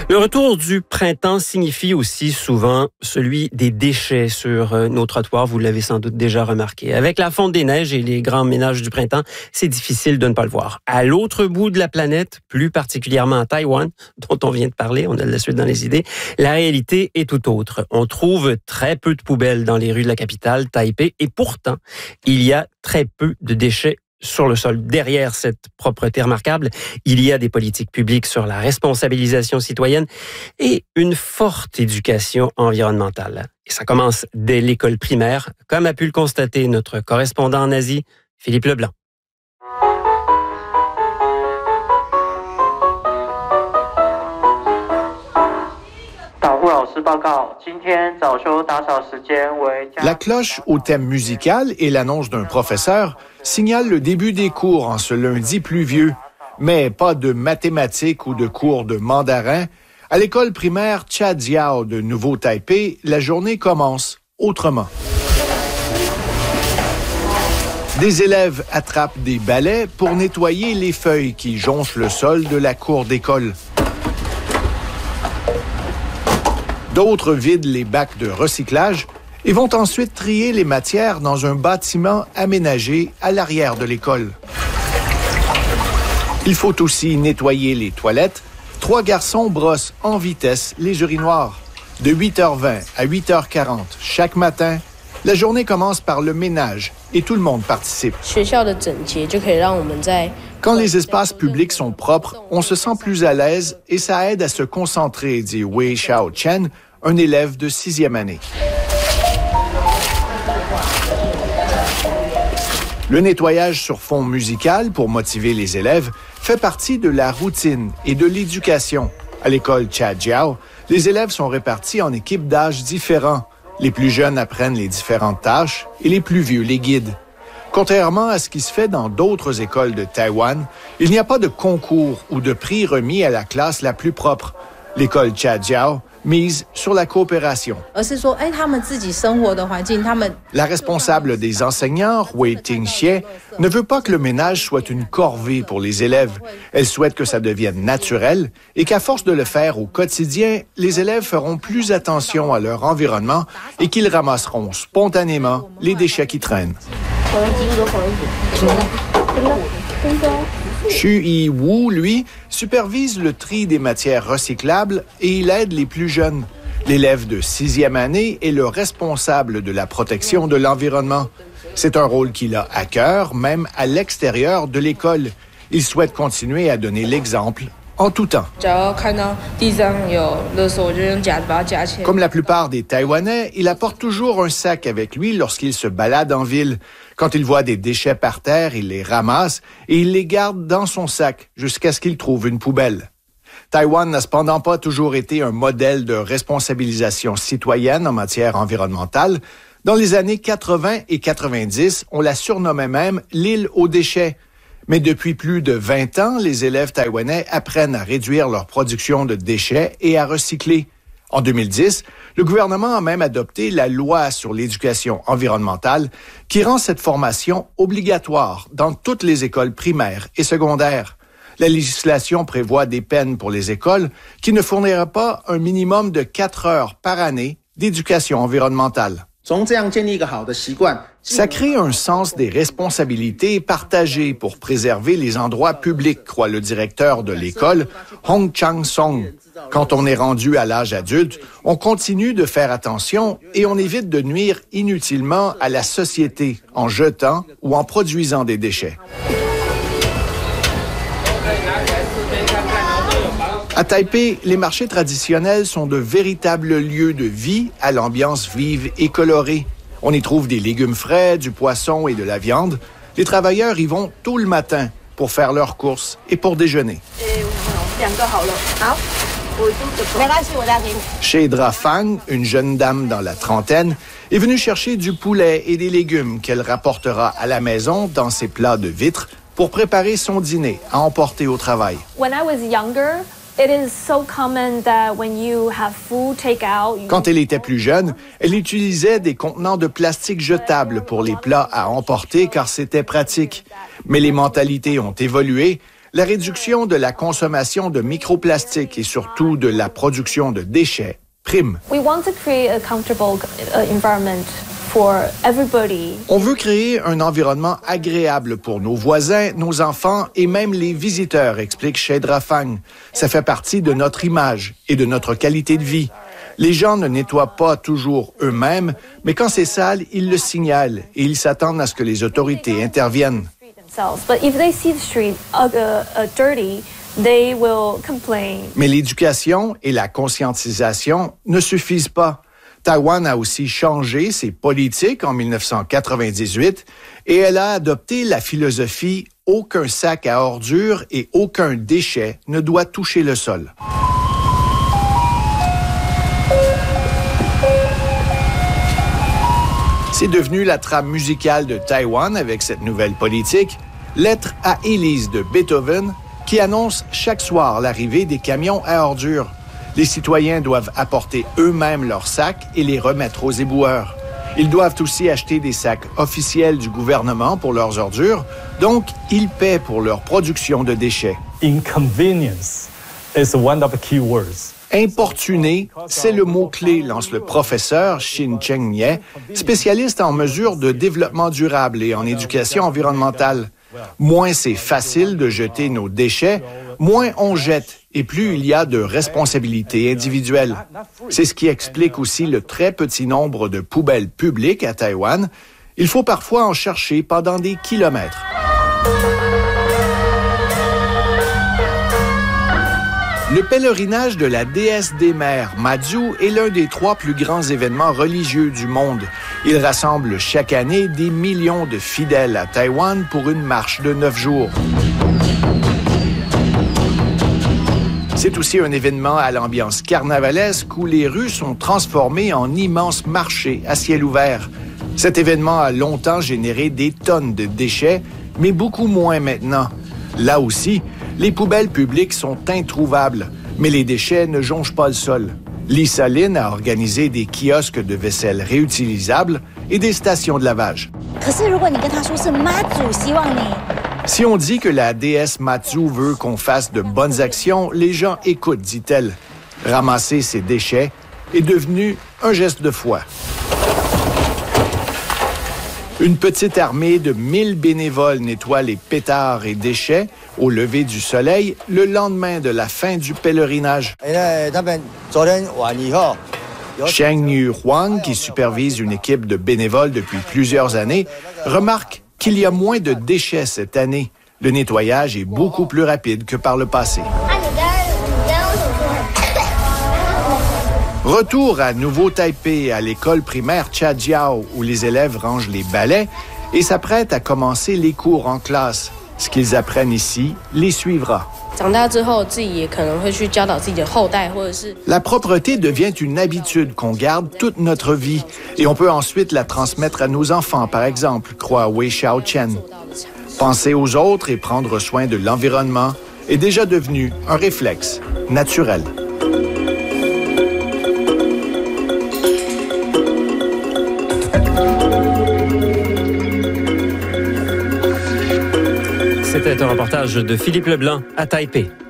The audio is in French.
Le retour du printemps signifie aussi souvent celui des déchets sur nos trottoirs. Vous l'avez sans doute déjà remarqué. Avec la fonte des neiges et les grands ménages du printemps, c'est difficile de ne pas le voir. À l'autre bout de la planète, plus particulièrement à Taïwan, dont on vient de parler, on a de la suite dans les idées, la réalité est tout autre. On trouve très peu de poubelles dans les rues de la capitale, Taipei, et pourtant, il y a très peu de déchets sur le sol. Derrière cette propreté remarquable, il y a des politiques publiques sur la responsabilisation citoyenne et une forte éducation environnementale. Et ça commence dès l'école primaire, comme a pu le constater notre correspondant en Asie, Philippe Leblanc. La cloche au thème musical et l'annonce d'un professeur signalent le début des cours en ce lundi pluvieux. Mais pas de mathématiques ou de cours de mandarin. À l'école primaire Chajiao de Nouveau-Taipei, la journée commence autrement. Des élèves attrapent des balais pour nettoyer les feuilles qui jonchent le sol de la cour d'école. D'autres vident les bacs de recyclage et vont ensuite trier les matières dans un bâtiment aménagé à l'arrière de l'école. Il faut aussi nettoyer les toilettes. 3 garçons brossent en vitesse les urinoirs. De 8h20 à 8h40 chaque matin, la journée commence par le ménage et tout le monde participe. Quand les espaces publics sont propres, on se sent plus à l'aise et ça aide à se concentrer, dit Wei Xiaochen, un élève de 6e année. Le nettoyage sur fond musical pour motiver les élèves fait partie de la routine et de l'éducation. À l'école Chajiao, les élèves sont répartis en équipes d'âge différents. Les plus jeunes apprennent les différentes tâches et les plus vieux les guident. Contrairement à ce qui se fait dans d'autres écoles de Taïwan, il n'y a pas de concours ou de prix remis à la classe la plus propre. L'école Chajiao mise sur la coopération. La responsable des enseignants, Wei Tingxie, ne veut pas que le ménage soit une corvée pour les élèves. Elle souhaite que ça devienne naturel et qu'à force de le faire au quotidien, les élèves feront plus attention à leur environnement et qu'ils ramasseront spontanément les déchets qui traînent. Xu Yi-Wu, lui, supervise le tri des matières recyclables et il aide les plus jeunes. L'élève de 6e année est le responsable de la protection de l'environnement. C'est un rôle qu'il a à cœur, même à l'extérieur de l'école. Il souhaite continuer à donner l'exemple en tout temps. Comme la plupart des Taïwanais, il apporte toujours un sac avec lui lorsqu'il se balade en ville. Quand il voit des déchets par terre, il les ramasse et il les garde dans son sac jusqu'à ce qu'il trouve une poubelle. Taïwan n'a cependant pas toujours été un modèle de responsabilisation citoyenne en matière environnementale. Dans les années 80 et 90, on la surnommait même l'île aux déchets. Mais depuis plus de 20 ans, les élèves taïwanais apprennent à réduire leur production de déchets et à recycler. En 2010, le gouvernement a même adopté la loi sur l'éducation environnementale qui rend cette formation obligatoire dans toutes les écoles primaires et secondaires. La législation prévoit des peines pour les écoles qui ne fourniraient pas un minimum de 4 heures par année d'éducation environnementale. Ça crée un sens des responsabilités partagées pour préserver les endroits publics, croit le directeur de l'école, Hong Chang-song. Quand on est rendu à l'âge adulte, on continue de faire attention et on évite de nuire inutilement à la société en jetant ou en produisant des déchets. À Taipei, les marchés traditionnels sont de véritables lieux de vie à l'ambiance vive et colorée. On y trouve des légumes frais, du poisson et de la viande. Les travailleurs y vont tôt le matin pour faire leurs courses et pour déjeuner. Shedra Fang, une jeune dame dans la trentaine, est venue chercher du poulet et des légumes qu'elle rapportera à la maison dans ses plats de vitre pour préparer son dîner à emporter au travail. Quand elle était plus jeune, elle utilisait des contenants de plastique jetables pour les plats à emporter car c'était pratique. Mais les mentalités ont évolué. la réduction de la consommation de microplastiques et surtout de la production de déchets prime. On veut créer un environnement agréable pour nos voisins, nos enfants et même les visiteurs, explique Shedra Fang. Ça fait partie de notre image et de notre qualité de vie. Les gens ne nettoient pas toujours eux-mêmes, mais quand c'est sale, ils le signalent et ils s'attendent à ce que les autorités interviennent. Mais l'éducation et la conscientisation ne suffisent pas. Taïwan a aussi changé ses politiques en 1998 et elle a adopté la philosophie « aucun sac à ordures et aucun déchet ne doit toucher le sol ». C'est devenu la trame musicale de Taïwan avec cette nouvelle politique, Lettre à Élise de Beethoven, qui annonce chaque soir l'arrivée des camions à ordures. Les citoyens doivent apporter eux-mêmes leurs sacs et les remettre aux éboueurs. Ils doivent aussi acheter des sacs officiels du gouvernement pour leurs ordures, donc ils paient pour leur production de déchets. Inconvenience is one of the key words. Importuner, c'est le mot-clé, lance le professeur Shin Cheng-Nie, spécialiste en mesures de développement durable et en éducation environnementale. Moins c'est facile de jeter nos déchets, moins on jette et plus il y a de responsabilités individuelles. C'est ce qui explique aussi le très petit nombre de poubelles publiques à Taïwan. Il faut parfois en chercher pendant des kilomètres. Le pèlerinage de la déesse des mers, Matsu, est l'un des 3 plus grands événements religieux du monde. Il rassemble chaque année des millions de fidèles à Taïwan pour une marche de 9 jours. C'est aussi un événement à l'ambiance carnavalesque où les rues sont transformées en immenses marchés à ciel ouvert. Cet événement a longtemps généré des tonnes de déchets, mais beaucoup moins maintenant. Là aussi, les poubelles publiques sont introuvables, mais les déchets ne jonchent pas le sol. Lisa Lin a organisé des kiosques de vaisselle réutilisables et des stations de lavage. Si on dit que la déesse Matsu veut qu'on fasse de bonnes actions, les gens écoutent, dit-elle. Ramasser ces déchets est devenu un geste de foi. Une petite armée de 1000 bénévoles nettoie les pétards et déchets au lever du soleil le lendemain de la fin du pèlerinage. Cheng Yu Huang, qui supervise une équipe de bénévoles depuis plusieurs années, remarque qu'il y a moins de déchets cette année. Le nettoyage est beaucoup plus rapide que par le passé. Retour à Nouveau-Taipei, à l'école primaire Chajiao, où les élèves rangent les balais et s'apprêtent à commencer les cours en classe. Ce qu'ils apprennent ici les suivra. La propreté devient une habitude qu'on garde toute notre vie et on peut ensuite la transmettre à nos enfants, par exemple, croit Wei Xiaochen. Penser aux autres et prendre soin de l'environnement est déjà devenu un réflexe naturel. C'était un reportage de Philippe Leblanc à Taipei.